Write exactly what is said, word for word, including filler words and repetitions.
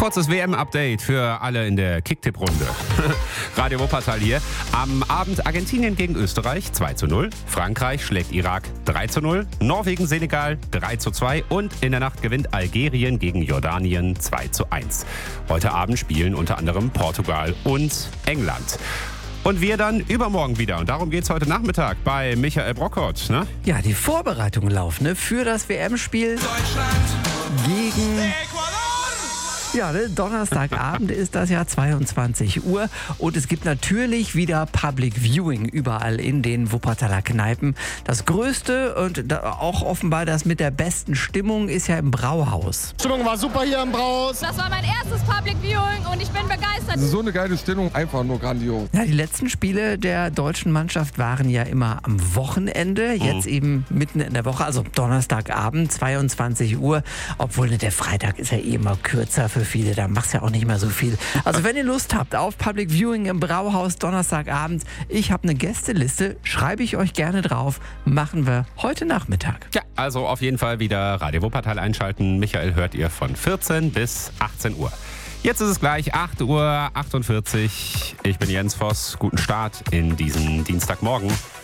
Kurzes W M-Update für alle in der Kicktipp-Runde. Radio Wuppertal hier. Am Abend Argentinien gegen Österreich zwei zu null. Frankreich schlägt Irak drei zu null. Norwegen, Senegal drei zu zwei. Und in der Nacht gewinnt Algerien gegen Jordanien zwei zu eins. Heute Abend spielen unter anderem Portugal und England. Und wir dann übermorgen wieder. Und darum geht's heute Nachmittag bei Michael Brockott. Ne? Ja, die Vorbereitungen laufen ne, für das W M-Spiel gegen Ecuador. Ja, ne, Donnerstagabend ist das ja, zweiundzwanzig Uhr. Und es gibt natürlich wieder Public Viewing überall in den Wuppertaler Kneipen. Das Größte und da auch offenbar das mit der besten Stimmung ist ja im Brauhaus. Stimmung war super hier im Brauhaus. Das war mein erstes Public Viewing und ich bin begeistert. So eine geile Stimmung, einfach nur grandios. Ja, die letzten Spiele der deutschen Mannschaft waren ja immer am Wochenende, jetzt mhm. eben mitten in der Woche, also Donnerstagabend, zweiundzwanzig Uhr. Obwohl ne, der Freitag ist ja eh immer kürzer für viele, da machst du ja auch nicht mehr so viel. Also wenn ihr Lust habt auf Public Viewing im Brauhaus Donnerstagabend, ich habe eine Gästeliste, schreibe ich euch gerne drauf, machen wir heute Nachmittag. Ja, also auf jeden Fall wieder Radio Wuppertal einschalten. Michael hört ihr von vierzehn bis achtzehn Uhr. Jetzt ist es gleich acht Uhr achtundvierzig. Ich bin Jens Voss. Guten Start in diesen Dienstagmorgen.